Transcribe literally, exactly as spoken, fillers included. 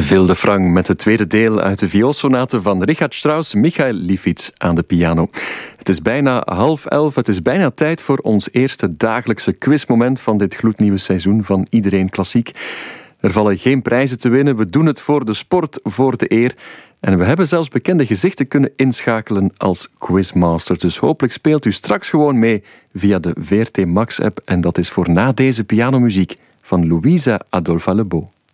Phil de Frang met het tweede deel uit de vioolsonate van Richard Strauss, Michael Lifits aan de piano. Het is bijna half elf, het is bijna tijd voor ons eerste dagelijkse quizmoment van dit gloednieuwe seizoen van Iedereen Klassiek. Er vallen geen prijzen te winnen, we doen het voor de sport, voor de eer. En we hebben zelfs bekende gezichten kunnen inschakelen als quizmaster. Dus hopelijk speelt u straks gewoon mee via de V R T Max-app. En dat is voor na deze pianomuziek van Louisa Adolpha Lebeau.